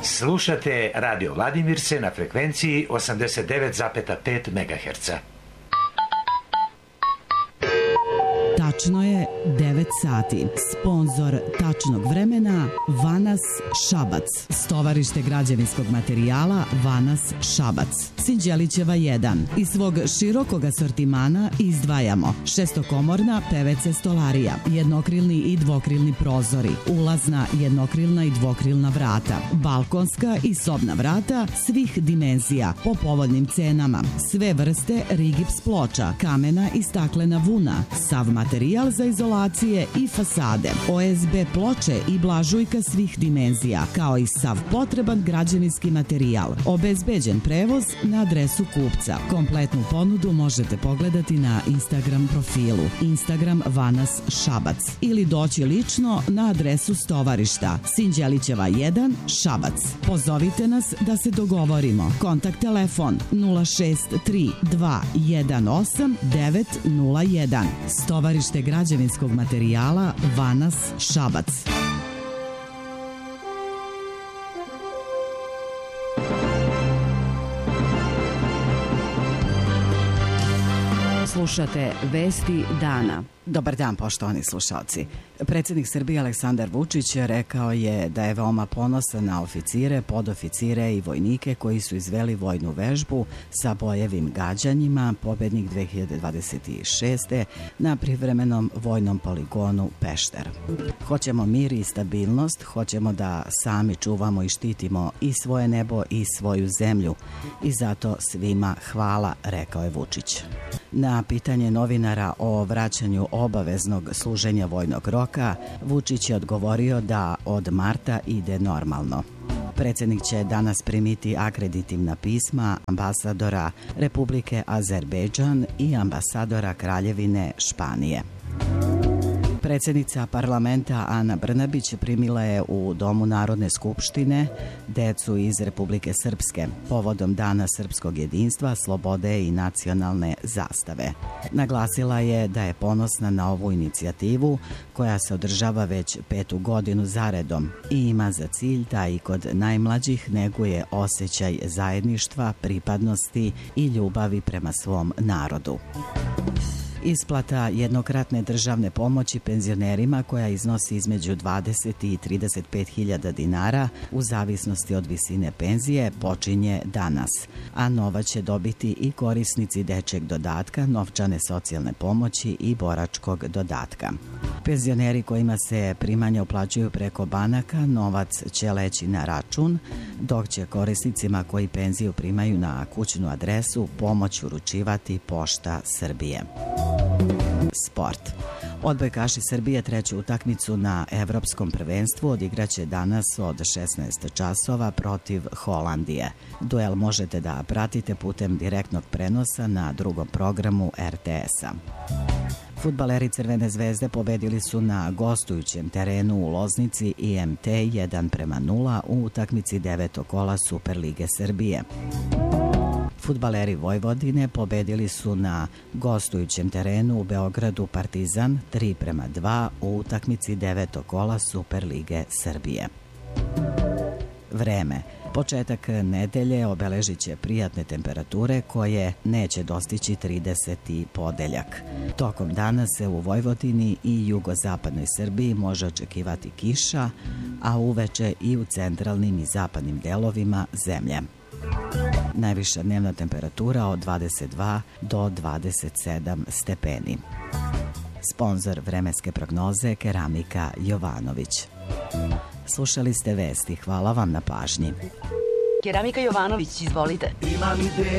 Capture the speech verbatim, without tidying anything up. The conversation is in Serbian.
Slušate Radio Vladimirce na frekvenciji osamdeset devet zarez pet megaherca. Tačno je devet sati. Sponzor tačnog vremena Vanas Šabac. Stovarište građevinskog materijala Vanas Šabac. Sinđelićeva jedan. Iz svog širokog asortimana izdvajamo šestokomorna P V C stolarija, jednokrilni i dvokrilni prozori, ulazna jednokrilna i dvokrilna vrata, balkonska i sobna vrata svih dimenzija po povoljnim cenama, sve vrste rigips ploča, kamena i staklena vuna, sav materijal za izolacije i fasade, O S B ploče i blažujka svih dimenzija, kao i sav potreban građevinski materijal. Obezbeđen prevoz na adresu kupca. Kompletnu ponudu možete pogledati na Instagram profilu Instagram Vanas Šabac ili doći lično na adresu stovarišta Sinđelićeva jedan Šabac. Pozovite nas da se dogovorimo. Kontakt telefon nula šest tri dva jedan osam devet nula jedan. Stovarište građevinskog materijala Vanas Šabac. Slušate Vesti dana. Dobar dan, poštovani slušalci. Predsjednik Srbije Aleksandar Vučić rekao je da je veoma ponosan na oficire, podoficire i vojnike koji su izveli vojnu vežbu sa bojevim gađanjima pobednik dve hiljade dvadeset šeste. na privremenom vojnom poligonu Pešter. Hoćemo mir i stabilnost, hoćemo da sami čuvamo i štitimo i svoje nebo i svoju zemlju i zato svima hvala, rekao je Vučić. Na pitanje novinara o vraćanju obaveznog služenja vojnog roka, Vučić je odgovorio da od marta ide normalno. Predsjednik će danas primiti akreditivna pisma ambasadora Republike Azerbejdžan i ambasadora Kraljevine Španije. Predsjednica parlamenta Ana Brnabić primila je u Domu Narodne skupštine decu iz Republike Srpske povodom Dana srpskog jedinstva, slobode i nacionalne zastave. Naglasila je da je ponosna na ovu inicijativu koja se održava već petu godinu zaredom i ima za cilj da i kod najmlađih neguje osjećaj zajedništva, pripadnosti i ljubavi prema svom narodu. Isplata jednokratne državne pomoći penzionerima koja iznosi između dvadeset i trideset pet hiljada dinara u zavisnosti od visine penzije počinje danas, a novac će dobiti i korisnici dečjeg dodatka, novčane socijalne pomoći i boračkog dodatka. Penzioneri kojima se primanja uplaćuju preko banaka, novac će leći na račun, dok će korisnicima koji penziju primaju na kućnu adresu pomoć uručivati Pošta Srbije. Sport. Odbojkaši Srbije treću utakmicu na Evropskom prvenstvu odigraće danas od šesnaest časova protiv Holandije. Duel možete da pratite putem direktnog prenosa na drugom programu R T S-a. Fudbaleri Crvene zvezde pobedili su na gostujućem terenu u Loznici I M T jedan prema nula u utakmici devetog kola Superlige Srbije. Fudbaleri Vojvodine pobedili su na gostujućem terenu u Beogradu Partizan tri prema dva u utakmici devetog kola Superlige Srbije. Vreme. Početak nedelje obeležit će prijatne temperature koje neće dostići trideset i podeljak. Tokom dana se u Vojvodini i jugozapadnoj Srbiji može očekivati kiša, a uveče i u centralnim i zapadnim delovima zemlje. Najviša dnevna temperatura od dvadeset dva do dvadeset sedam stepeni. Sponzor vremenske prognoze Keramika Jovanović. Slušali ste vesti. Hvala vam na pažnji. Keramika Jovanović, izvolite. Imam ideju.